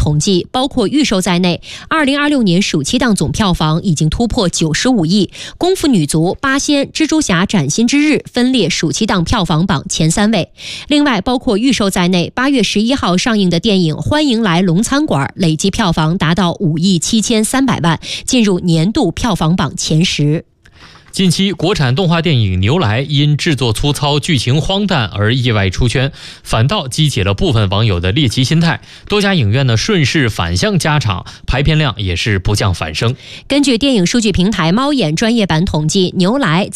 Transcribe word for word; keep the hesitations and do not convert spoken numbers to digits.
统计，包括预售在内，二零二六年暑期档总票房已经突破九十五亿，《功夫女足》、《八仙》、《蜘蛛侠：崭新之日》分列暑期档票房榜前三位。另外，包括预售在内，八月十一号上映的电影《欢迎来龙餐馆》累计票房达到五亿七千三百万，进入年度票房榜前十。 近期，国产动画电影《牛来》因制作粗糙、剧情荒诞而意外出圈，反倒激起了部分网友的猎奇心态。多家影院呢顺势反向加场，排片量也是不降反升。 根据电影数据平台猫眼专业版统计，《牛来》